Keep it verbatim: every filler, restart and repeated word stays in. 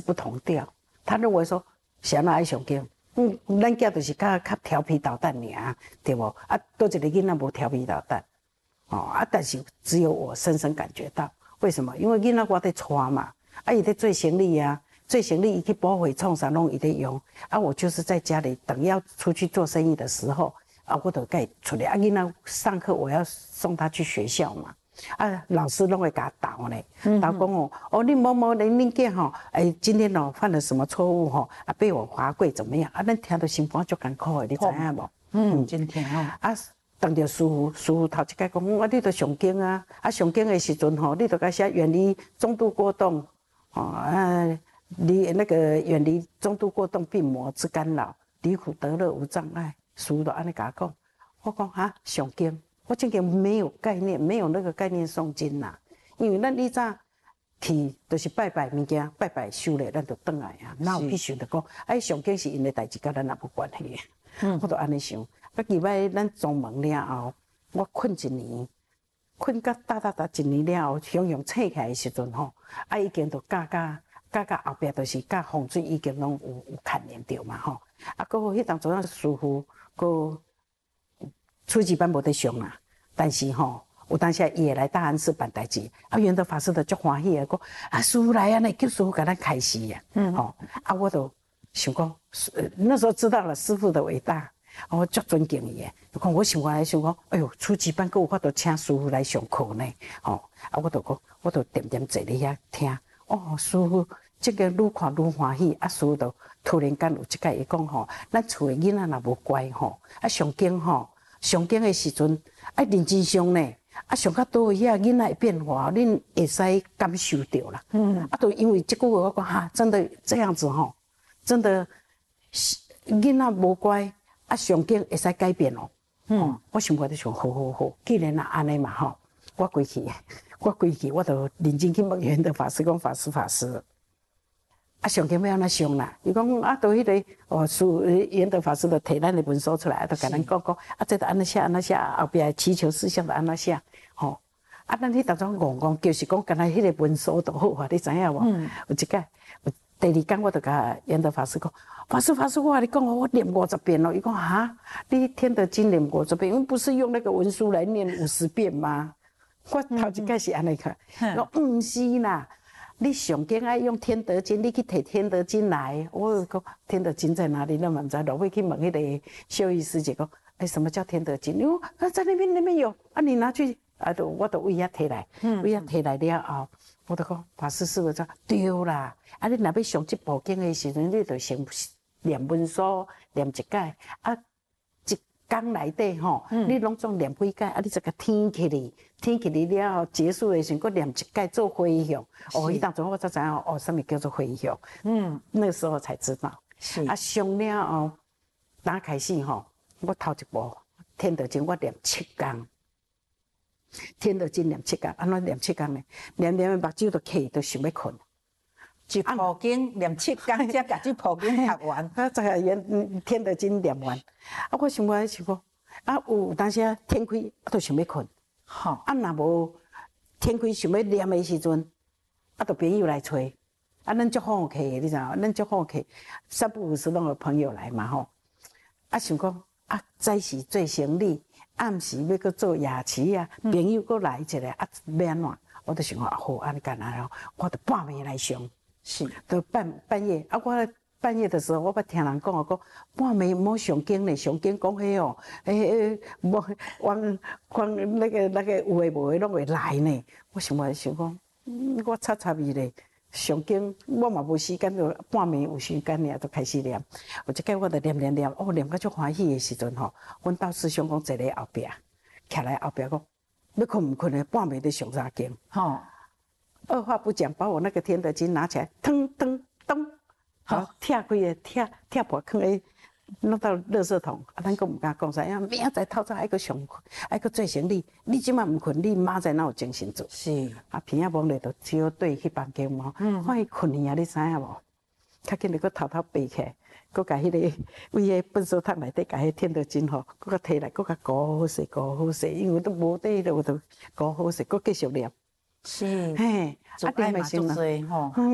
不同调。他认为说，谁人爱上经？嗯，咱囝就是较较调皮捣蛋尔，对不？啊，多一个囡仔无调皮捣蛋，哦啊，但是只有我深深感觉到，为什么？因为囡仔我在带嘛，啊，伊在做行李啊，做行李伊去保会创啥拢伊在用，啊，我就是在家里等要出去做生意的时候，啊，我都该出来，啊，囡仔上课我要送他去学校嘛。啊，老师拢会给他导呢，导讲哦，哦，你某某人恁囝吼，哎，今天哦犯了什么错误吼，啊，被我罚跪怎么样？啊，咱听到心肝足艰苦的，你知影无？ 嗯，真听哦。 啊，当着师傅，师傅头一摆讲，我你都上经啊，啊上经的时阵吼，你都该写远离中度过动，哦啊，离那个远离中度过动病魔之干扰，离苦得乐无障碍。师傅都安尼甲我讲，我讲哈上经。我真个没有概念，没有那个概念诵经呐。因为咱以早去就是拜拜物件，拜拜修嘞，咱就转来啊。哪有去想着讲，哎，上经是因的代志，甲咱也无关系。嗯，我就安尼想。啊，入摆咱宗门了后，我困一年，困到哒哒哒一年了后，雄雄醒起来的时阵吼，啊，已经都教教教到后壁，就是教风水已经拢有有牵连着嘛吼。啊，搁迄当阵啊，师傅搁。初级班无得上啊，但是吼，有当时伊会来大安寺办代志，啊，圆德法师就足欢喜的，讲啊，师傅来啊，那叫师傅给咱开示呀，嗯，吼，啊，我都想讲，那时候知道了师傅的伟大，我足尊敬伊的，讲我想过来想讲，哎呦，初级班搁有法度请师傅来上课呢，吼，啊，我就讲，我就点点坐咧遐听，哦，师傅这个愈看愈欢喜，啊，师傅就突然间有一个伊讲吼，咱厝的囡仔若无乖吼，啊，上经吼。上经的时阵，爱认真上呢，啊上较多的遐囡仔的变化，恁会使感受到啦。嗯，啊，都因为这句话，我讲哈，真的这样子吼，真的囡仔无乖，啊上经会使改变哦。嗯，我想我就想，好好好，既然啊安尼嘛吼，我归去，我归去，我就认真去问圆德法师讲法师法师。啊，上经要安怎上啦？伊讲啊，到迄个哦，师圆德法师就摕咱的文书出来，就甲咱讲讲，啊，这个安怎写安怎写，后壁祈求事项就安怎写，吼。啊，咱迄当中戆戆，就是讲，干那迄个文书就好啊，你知影无？嗯。有一摆，第二天我就甲圆德法师讲，法师法师，我甲你讲哦，我念五十遍咯。伊讲哈，你天德经念五十遍，我们不是用那个文书来念五十遍吗？我头一摆是安尼看，我毋是啦。你上经爱用天德经，你去摕天德经来。我讲天德经在哪里？那么唔知，落尾去问迄个修义师姐讲，哎，什么叫天德经？因为啊，在那边那边有啊，你拿去啊，都我都为遐摕来，为遐摕来了后，我就讲法师师傅说对啦。啊，你若要上这部经的时阵，你就先念文书，念一解啊。工内底吼，你拢总念几解，啊，你再甲填起哩，填起哩了后结束的时候，佮念一解做回向。哦，迄当中我才知影哦，什么叫做回向？嗯，那时候才知道。是啊，上了后，打开始吼，我头一部《天德经》我念七工，《天德经》念七工，安怎念七工呢？念念目睭都起，都想要困。 一部经念七工，才甲这部经读完。 啊，再下演《天德经》念完，啊，我想我想讲，啊，有当时啊天开，啊，都想要困。吼，啊，若无天开想要念的时阵，啊，就朋友来催。啊，咱足好客，你知影？咱足好客，三不五时拢有朋友来嘛吼。啊，想讲啊，早时做生理，暗时要搁做夜市啊，朋友搁来一个，啊，要安怎？我就想讲，啊，好，安尼干啊，我就半暝来上。是，到半半夜啊！我半夜的时候，我捌听人讲啊，讲半暝莫上经咧，上经讲迄哦，诶诶，莫往往那个那个有诶无诶，拢会来呢。我想我想讲，嗯、我插插伊咧，上经我嘛无时间，就半暝有时间尔，就开始念。有一摆我就念念念，哦，念到足欢喜诶时阵吼，阮道师兄讲坐咧后壁，徛来后壁讲，要困毋困咧？半暝咧上啥经？吼。二话不讲，把我那个天德经拿起来，噔噔噔，好，拆开的，拆拆破，放在弄到垃圾桶。啊，咱佫唔敢讲啥，呀，明仔载透早爱佫上课，爱佫做生理。你即摆唔困，你明仔哪有精神做？是。啊，平仔忙咧，就只好对去房间嘛。嗯。看伊困去啊，你知影无？较紧着佫偷偷爬起来，佫甲迄个为迄笨手桶内底，甲迄天德经吼，佫甲摕来，佫甲搞好势，搞好势，因为都无底了，我都搞好势，佫继续念。是，嘿，啊，点咪先啦，吼。